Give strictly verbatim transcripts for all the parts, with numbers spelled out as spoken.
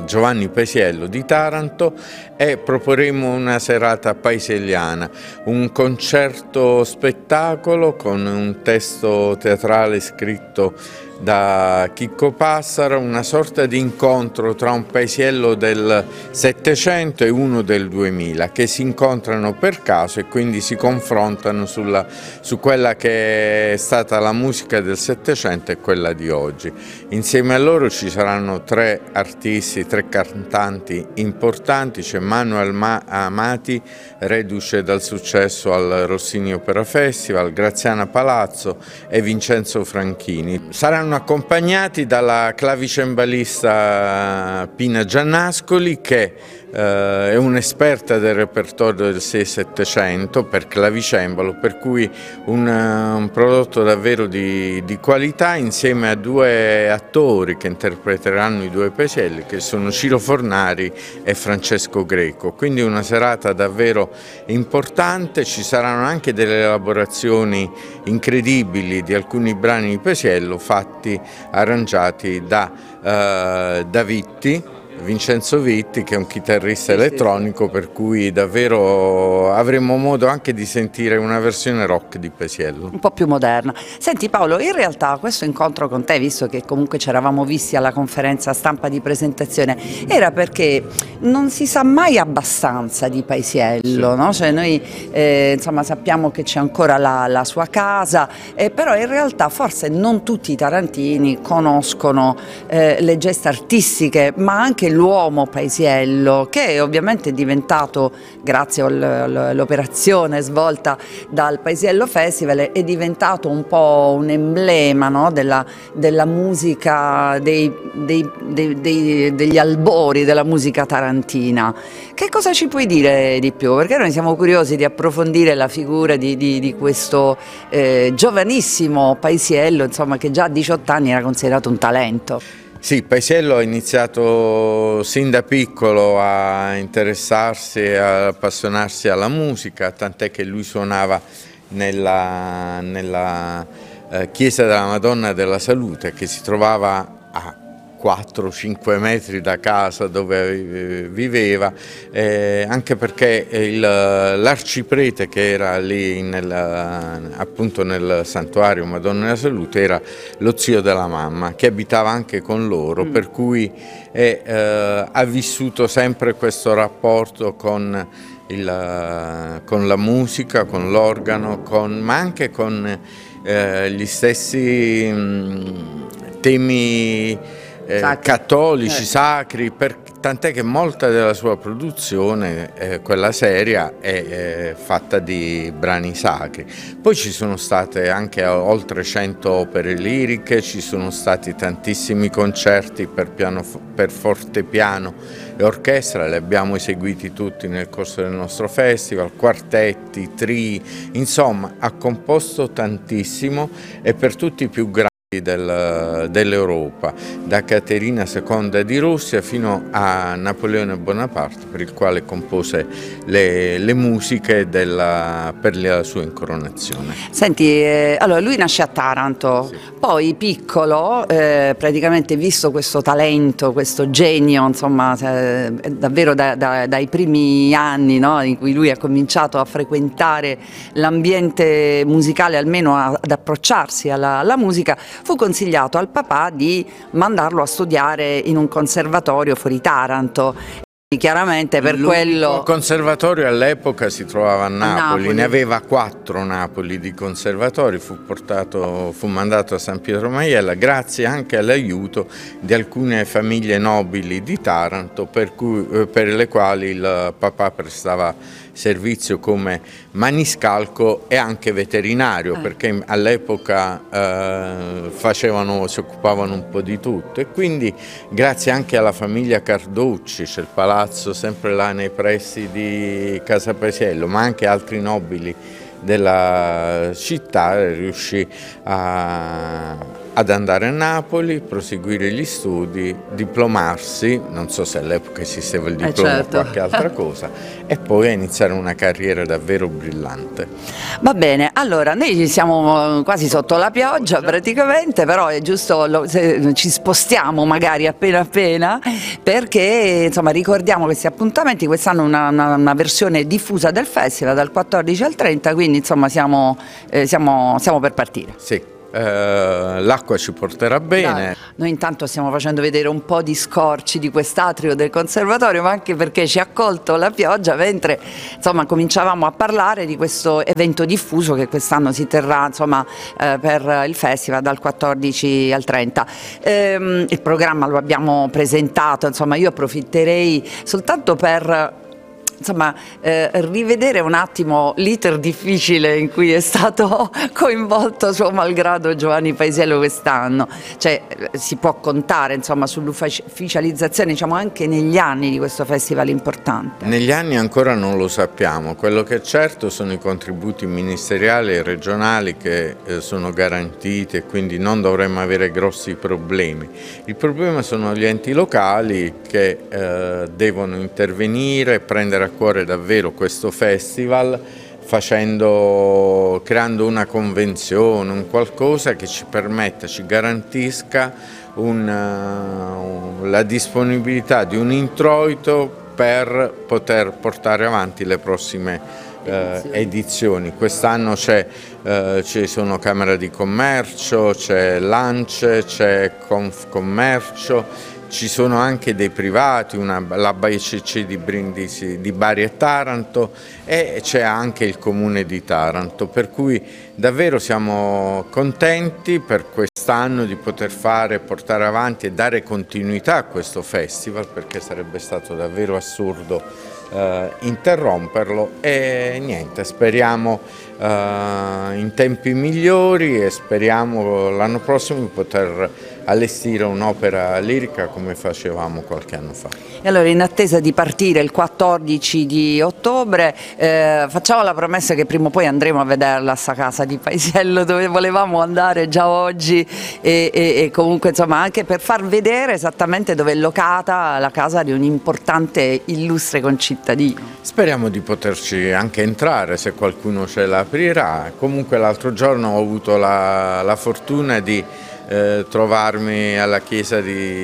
Giovanni Paisiello di Taranto e proporremo una serata paesielliana, un concerto spettacolo con un testo teatrale scritto da Chicco Passaro, una sorta di incontro tra un paesiello del Settecento e uno del duemila che si incontrano per caso e quindi si confrontano sulla, su quella che è stata la musica del Settecento e quella di oggi. Insieme a loro ci saranno tre artisti, tre cantanti importanti, c'è Manuel Amati, reduce dal successo al Rossini Opera Festival, Graziana Palazzo e Vincenzo Franchini. Saranno accompagnati dalla clavicembalista Pina Giannascoli che eh, è un'esperta del repertorio del sei settecento per clavicembalo, per cui un, un prodotto davvero di, di qualità, insieme a due attori che interpreteranno i due paesielli, che sono Ciro Fornari e Francesco Greco. Quindi una serata davvero importante, ci saranno anche delle elaborazioni incredibili di alcuni brani di Paisiello fatti, arrangiati da, eh, da Vitti, Vincenzo Vitti, che è un chitarrista elettronico, per cui davvero avremo modo anche di sentire una versione rock di Paisiello. Un po' più moderna. Senti Paolo, in realtà questo incontro con te, visto che comunque ci eravamo visti alla conferenza stampa di presentazione, era perché non si sa mai abbastanza di Paisiello, sì. no? Cioè noi eh, insomma sappiamo che c'è ancora la, la sua casa, eh, però in realtà forse non tutti i tarantini conoscono eh, le gesta artistiche, ma anche l'uomo Paisiello, che ovviamente è diventato, grazie all'operazione svolta dal Paisiello Festival, è diventato un po' un emblema, no? della, della musica, dei, dei, dei, dei, degli albori della musica tarantina. Che cosa ci puoi dire di più? Perché noi siamo curiosi di approfondire la figura di, di, di questo eh, giovanissimo Paisiello, insomma, che già a diciotto anni era considerato un talento. Sì, Paisiello ha iniziato sin da piccolo a interessarsi e a appassionarsi alla musica, tant'è che lui suonava nella, nella eh, chiesa della Madonna della Salute, che si trovava a quattro cinque metri da casa dove viveva, eh, anche perché l'arciprete che era lì nel, appunto nel santuario Madonna della Salute era lo zio della mamma, che abitava anche con loro, mm. per cui è, eh, ha vissuto sempre questo rapporto con, il, con la musica, con l'organo, ma anche con eh, gli stessi mh, temi Eh, cattolici, eh. sacri, per, tant'è che molta della sua produzione, eh, quella seria, è eh, fatta di brani sacri. Poi ci sono state anche oltre cento opere liriche, ci sono stati tantissimi concerti per, piano, per fortepiano e orchestra, li abbiamo eseguiti tutti nel corso del nostro festival, quartetti, trii, insomma ha composto tantissimo e per tutti i più grandi Del, dell'Europa, da Caterina seconda di Russia fino a Napoleone Bonaparte, per il quale compose le, le musiche della, per la sua incoronazione. Senti, eh, allora lui nasce a Taranto, sì. Poi piccolo, eh, praticamente visto questo talento, questo genio, insomma, eh, davvero da, da, dai primi anni, no, in cui lui ha cominciato a frequentare l'ambiente musicale, almeno a, ad approcciarsi alla, alla musica, fu consigliato al papà di mandarlo a studiare in un conservatorio fuori Taranto. Chiaramente per quello... Il conservatorio all'epoca si trovava a Napoli, Napoli, ne aveva quattro Napoli di conservatori, fu, portato, fu mandato a San Pietro Maiella grazie anche all'aiuto di alcune famiglie nobili di Taranto, per, cui, per le quali il papà prestava servizio come maniscalco e anche veterinario, eh. perché all'epoca eh, facevano, si occupavano un po' di tutto, e quindi grazie anche alla famiglia Carducci, c'è il palazzo sempre là nei pressi di Casa Paisiello, ma anche altri nobili della città, riuscì a ad andare a Napoli, proseguire gli studi, diplomarsi, non so se all'epoca esisteva il diploma eh certo. o qualche altra cosa, e poi a iniziare una carriera davvero brillante. Va bene, allora noi siamo quasi sotto la pioggia praticamente, però è giusto, lo, se ci spostiamo magari appena appena, perché insomma ricordiamo questi appuntamenti, quest'anno una, una, una versione diffusa del festival dal quattordici al trenta, quindi insomma siamo, eh, siamo, siamo per partire. Sì. Uh, l'acqua ci porterà bene. Dai. Noi intanto stiamo facendo vedere un po' di scorci di quest'atrio del conservatorio, ma anche perché ci ha accolto la pioggia mentre insomma cominciavamo a parlare di questo evento diffuso che quest'anno si terrà insomma eh, per il festival dal quattordici al trenta. Ehm, il programma lo abbiamo presentato, insomma io approfitterei soltanto per insomma eh, rivedere un attimo l'iter difficile in cui è stato coinvolto suo malgrado Giovanni Paisiello quest'anno, cioè si può contare insomma sull'ufficializzazione diciamo anche negli anni di questo festival importante. Negli anni ancora non lo sappiamo, quello che è certo sono i contributi ministeriali e regionali che eh, sono garantiti e quindi non dovremmo avere grossi problemi. Il problema sono gli enti locali che eh, devono intervenire, prendere a cuore davvero questo festival, facendo, creando una convenzione, un qualcosa che ci permetta, ci garantisca un, uh, la disponibilità di un introito per poter portare avanti le prossime uh, edizioni. Quest'anno c'è, uh, ci sono Camera di Commercio, c'è l'Ance, c'è Confcommercio. Ci sono anche dei privati, una, la B I C C di Brindisi, di Bari e Taranto, e c'è anche il Comune di Taranto, per cui davvero siamo contenti per quest'anno di poter fare, portare avanti e dare continuità a questo festival, perché sarebbe stato davvero assurdo eh, interromperlo, e niente, speriamo eh, in tempi migliori e speriamo l'anno prossimo di poter allestire un'opera lirica come facevamo qualche anno fa. E allora, in attesa di partire il quattordici di ottobre, eh, facciamo la promessa che prima o poi andremo a vederla a sta casa di Paisiello, dove volevamo andare già oggi, e, e, e comunque insomma anche per far vedere esattamente dove è locata la casa di un importante illustre concittadino. Speriamo di poterci anche entrare, se qualcuno ce l'aprirà. Comunque l'altro giorno ho avuto la, la fortuna di Eh, trovarmi alla chiesa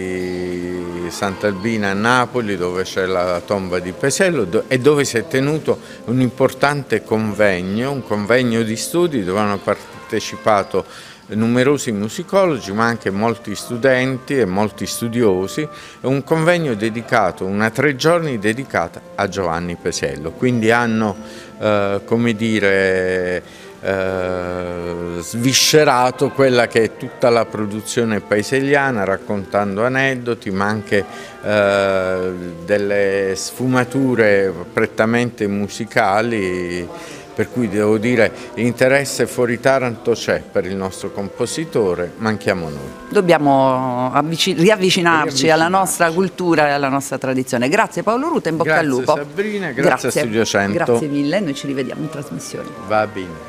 di Sant'Albina a Napoli, dove c'è la tomba di Paisiello do e dove si è tenuto un importante convegno, un convegno di studi dove hanno partecipato numerosi musicologi, ma anche molti studenti e molti studiosi, un convegno dedicato, una tre giorni dedicata a Giovanni Paisiello. Quindi hanno, eh, come dire, Eh, sviscerato quella che è tutta la produzione paisielliana, raccontando aneddoti, ma anche eh, delle sfumature prettamente musicali, per cui devo dire l'interesse fuori Taranto c'è per il nostro compositore, manchiamo noi. Dobbiamo riavvicinarci alla nostra cultura e alla nostra tradizione. Grazie Paolo Ruta, in bocca grazie al lupo. Sabrina, grazie, grazie a Studio cento. Grazie mille, noi ci rivediamo in trasmissione. Va bene.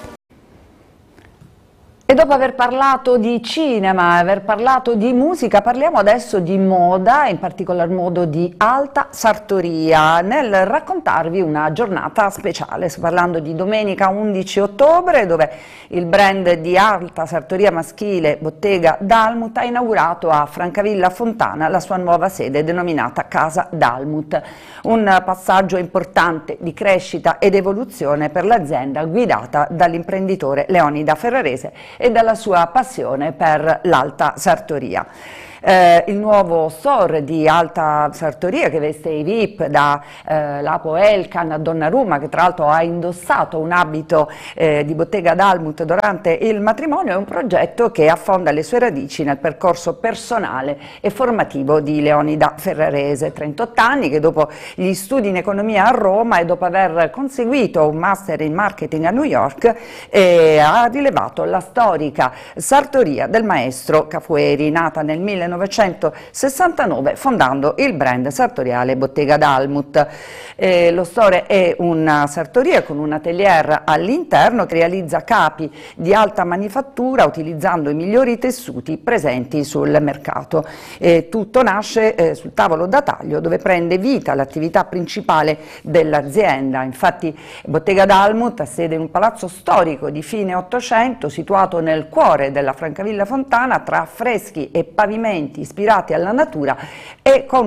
E dopo aver parlato di cinema, aver parlato di musica, parliamo adesso di moda, in particolar modo di alta sartoria, nel raccontarvi una giornata speciale. Sto parlando di domenica undici ottobre, dove il brand di alta sartoria maschile Bottega Dalmut ha inaugurato a Francavilla Fontana la sua nuova sede denominata Casa Dalmut. Un passaggio importante di crescita ed evoluzione per l'azienda guidata dall'imprenditore Leonida Ferrarese e dalla sua passione per l'alta sartoria. Eh, il nuovo store di alta sartoria che veste i V I P, da eh, Lapo Elkan a Donnarumma, che tra l'altro ha indossato un abito eh, di Bottega Dalmut durante il matrimonio, è un progetto che affonda le sue radici nel percorso personale e formativo di Leonida Ferrarese, trentotto anni, che dopo gli studi in economia a Roma e dopo aver conseguito un master in marketing a New York eh, ha rilevato la storica sartoria del maestro Cafueri, nata nel millenovecentosessanta millenovecentosessantanove, fondando il brand sartoriale Bottega Dalmut. Eh, lo store è una sartoria con un atelier all'interno che realizza capi di alta manifattura utilizzando i migliori tessuti presenti sul mercato. Eh, tutto nasce eh, sul tavolo da taglio, dove prende vita l'attività principale dell'azienda. Infatti Bottega Dalmut ha sede in un palazzo storico di fine Ottocento situato nel cuore della Francavilla Fontana, tra affreschi e pavimenti ispirati alla natura e con